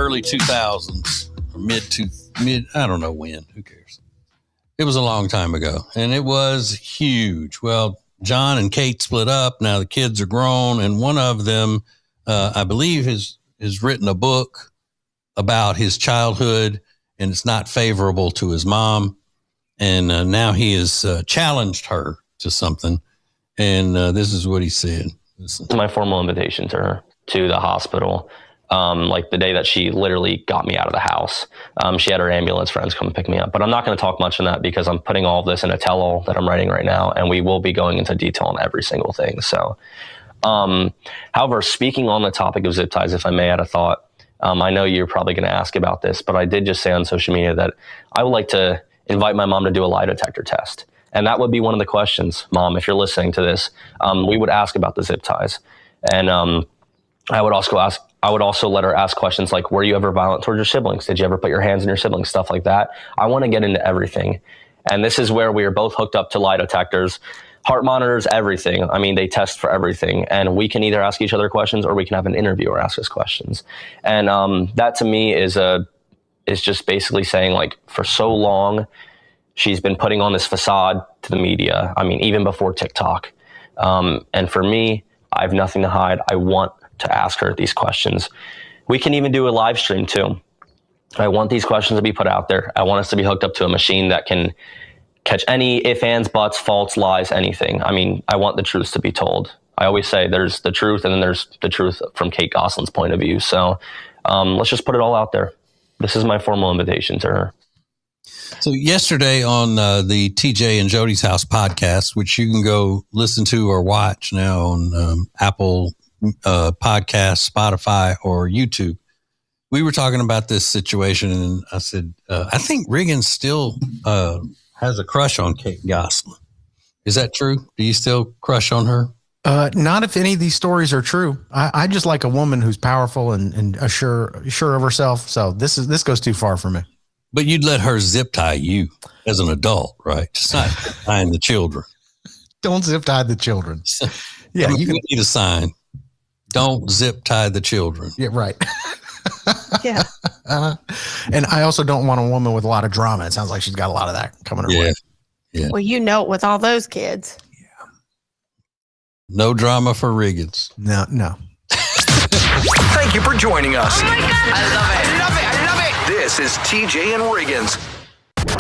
early 2000s, or mid, I don't know when, who cares? It was a long time ago, and it was huge. Well, John and Kate split up. Now the kids are grown, and one of them, I believe, has written a book about his childhood, and it's not favorable to his mom. And now he has challenged her to something. And this is what he said. Listen. My formal invitation to her, to the hospital, like the day that she literally got me out of the house. She had her ambulance friends come pick me up. But I'm not going to talk much on that because I'm putting all of this in a tell-all that I'm writing right now, and we will be going into detail on every single thing. So, however, speaking on the topic of zip ties, if I may add a thought, I know you're probably going to ask about this, but I did just say on social media that I would like to invite my mom to do a lie detector test. And that would be one of the questions, Mom, if you're listening to this, we would ask about the zip ties. And I would also let her ask questions like, were you ever violent towards your siblings? Did you ever put your hands on your siblings? Stuff like that. I want to get into everything. And this is where we are both hooked up to lie detectors, heart monitors, everything. I mean, they test for everything. And we can either ask each other questions or we can have an interviewer ask us questions. And that to me is just basically saying, like, for so long, she's been putting on this facade to the media. I mean, even before TikTok. And for me, I have nothing to hide. I want to ask her these questions. We can even do a live stream too. I want these questions to be put out there. I want us to be hooked up to a machine that can catch any ifs, ands, buts, faults, lies, anything. I mean, I want the truth to be told. I always say there's the truth and then there's the truth from Kate Gosselin's point of view. So let's just put it all out there. This is my formal invitation to her. So yesterday on the TJ and Jody's House podcast, which you can go listen to or watch now on Apple Podcasts, Spotify, or YouTube, we were talking about this situation, and I said, I think Riggins still has a crush on Kate Gosselin. Is that true? Do you still crush on her? Not if any of these stories are true. I just like a woman who's powerful and sure of herself. So this goes too far for me. But you'd let her zip tie you as an adult, right? Just not tying the children. Don't zip tie the children. Yeah, you need a sign. Don't zip tie the children. Yeah, right. Yeah. And I also don't want a woman with a lot of drama. It sounds like she's got a lot of that coming her way. Yeah. Well, you know, with all those kids. Yeah. No drama for Riggins. No. Thank you for joining us. Oh my God. I love it. This is TJ and Riggins.